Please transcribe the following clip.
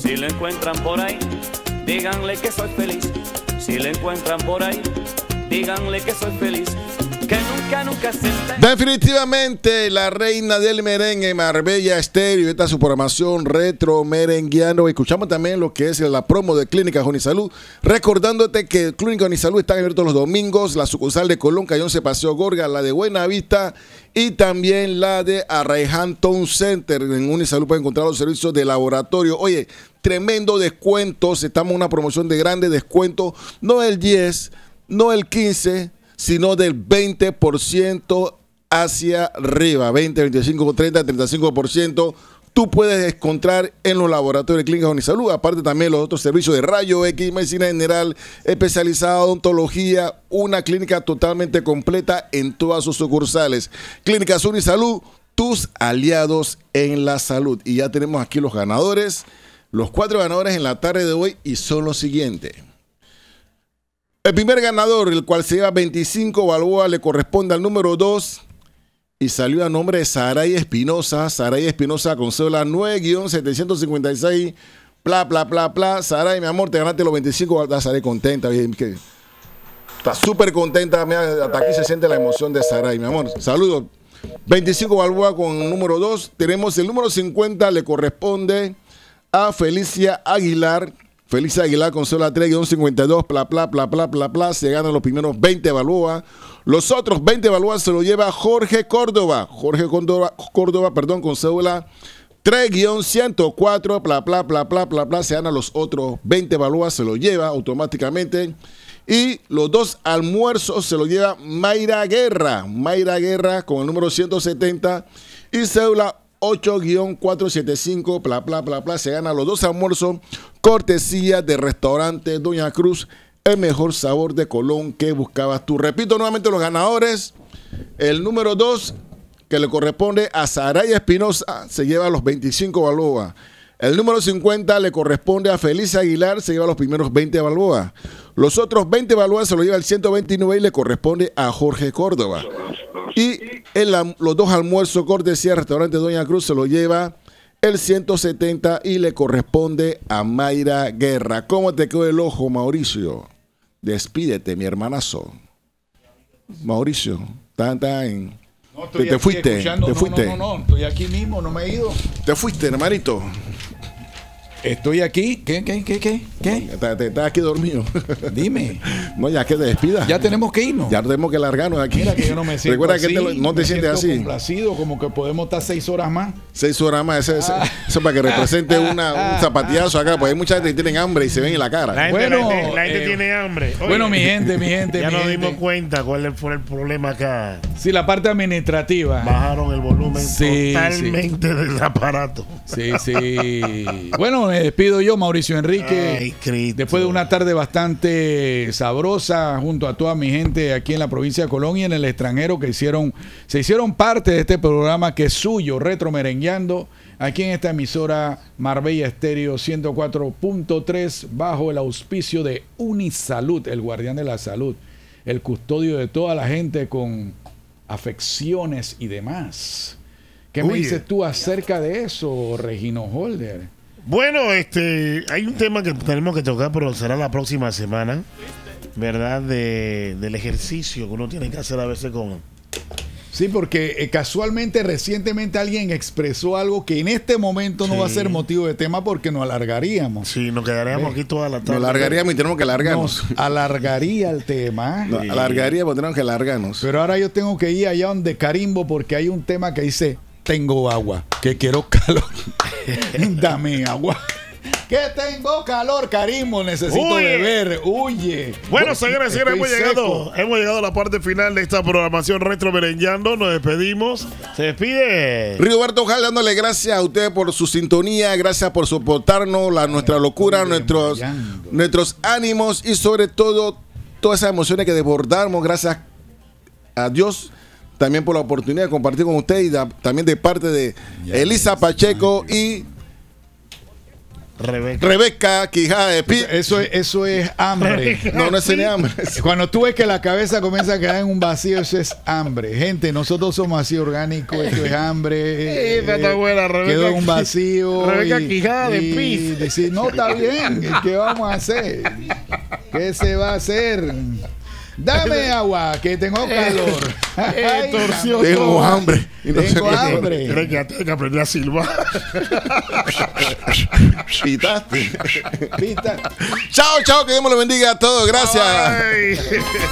Si lo encuentran por ahí, díganle que soy feliz. Si lo encuentran por ahí, díganle que soy feliz. Que nunca se esté. Definitivamente la reina del merengue, Marbella Estéreo. Esta es su programación retro merengueando. Escuchamos también lo que es la promo de Clínica Unisalud. Recordándote que Clínica Unisalud está abierto los domingos. La sucursal de Colón, Calle 11, Paseo Gorga, la de Buenavista y también la de Arraiján Town Center. En Unisalud pueden encontrar los servicios de laboratorio. Oye, tremendo descuentos. Estamos en una promoción de grandes descuentos. No el 10, no el 15, sino del 20% hacia arriba, 20, 25, 30, 35%. Tú puedes encontrar en los laboratorios de Clínica Unisalud, aparte también los otros servicios de rayo X, medicina general, especializada, odontología, una clínica totalmente completa en todas sus sucursales. Clínicas Unisalud, tus aliados en la salud. Y ya tenemos aquí los ganadores, los 4 ganadores en la tarde de hoy, y son los siguientes. El primer ganador, el cual se lleva 25 balboas, le corresponde al número 2 y salió a nombre de Saray Espinosa. Saray Espinosa con cédula 9-756, bla, bla, bla, bla. Saray, mi amor, te ganaste los 25, vas a salir contenta. Está súper contenta, mira, hasta aquí se siente la emoción de Saray, mi amor. Saludos. 25 balboas con el número 2. Tenemos el número 50, le corresponde a Felicia Aguilar. Felicia Aguilar con cédula 3-52, bla, bla, bla, bla, bla, bla. Se ganan los primeros 20 balboas. Los otros 20 balboas se lo lleva Jorge Córdoba. Jorge Córdoba, perdón, con cédula 3-104, bla, bla, bla, bla, bla, bla. Se ganan los otros 20 balboas, se lo lleva automáticamente. Y los 2 almuerzos se lo lleva Mayra Guerra. Mayra Guerra con el número 170 y cédula 8-475, bla, bla, bla, bla. Se gana los 2 almuerzos, cortesía de restaurante Doña Cruz, el mejor sabor de Colón que buscabas tú. Repito nuevamente los ganadores. El número 2, que le corresponde a Saray Espinosa, se lleva los 25 balboas. El número 50 le corresponde a Felicia Aguilar, se lleva los primeros 20 balboas. Los otros 20 balboas se lo lleva el 129 y le corresponde a Jorge Córdoba. Y los 2 almuerzos cortesía del restaurante Doña Cruz se lo lleva el 170 y le corresponde a Mayra Guerra. ¿Cómo te quedó el ojo, Mauricio? Despídete, mi hermanazo. Mauricio, No, te fuiste, escuchando. te fuiste. No, estoy aquí mismo, no me he ido. Te fuiste, hermanito. Estoy aquí. ¿Qué? Estás aquí dormido. Dime. No, ya que te despidas. Ya tenemos que irnos. Ya tenemos que largarnos de aquí. Mira que yo no me siento Recuerda así, que no te sientes así. complacido, como que podemos estar 6 horas más. 6 horas más. Eso para que represente un zapatillazo acá. Porque hay mucha gente que tienen hambre y se ven en la cara. La gente tiene hambre. Oye, Bueno, mi gente. Ya nos gente. dimos cuenta cuál fue el problema acá. Sí, la parte administrativa. Bajaron el volumen Sí, totalmente del aparato. Sí. Bueno, me despido yo, Mauricio Enrique. Ay, Cristo. Después de una tarde bastante sabrosa junto a toda mi gente aquí en la provincia de Colón y en el extranjero que se hicieron parte de este programa que es suyo, Retro Merengueando, aquí en esta emisora Marbella Estéreo 104.3 bajo el auspicio de Unisalud, el guardián de la salud, el custodio de toda la gente con afecciones y demás. ¿Qué me dices tú acerca de eso, Regino Holder? Bueno, hay un tema que tenemos que tocar, pero será la próxima semana, ¿verdad? Del ejercicio que uno tiene que hacer a veces con... Sí, porque casualmente, recientemente alguien expresó algo que en este momento no va a ser motivo de tema porque nos alargaríamos. Sí, nos quedaríamos aquí toda la tarde. Nos alargaríamos y tenemos que largarnos. Nos alargaría el tema. Nos alargaríamos porque tenemos que largarnos. Pero ahora yo tengo que ir allá donde Carimbo porque hay un tema que dice: tengo agua, que quiero calor. Dame agua. Que tengo calor, Carimbo, necesito beber. Huye. Bueno, señores, hemos llegado a la parte final de esta programación Retro Merengueando. Nos despedimos. Se despide Rigoberto Ojal, dándole gracias a ustedes por su sintonía, gracias por soportarnos, nuestra locura, nuestros ánimos y sobre todo todas esas emociones que desbordamos. Gracias a Dios también por la oportunidad de compartir con ustedes y también de parte de Elisa Pacheco y Rebeca Quijada de Pit. Eso es hambre. No es ni hambre. Cuando tú ves que la cabeza comienza a quedar en un vacío, eso es hambre. Gente, nosotros somos así orgánicos, esto es hambre. Está buena, Rebeca. Quedó en un vacío. Rebeca Quijada de Pit. Y decir, no, está bien. ¿Qué vamos a hacer? ¿Qué se va a hacer? Dame agua, que tengo calor. Ay, tengo hambre. Tengo hambre. Tienes que aprender a silbar. Pitaste. Chao, que Dios me lo bendiga a todos. Gracias. Ay.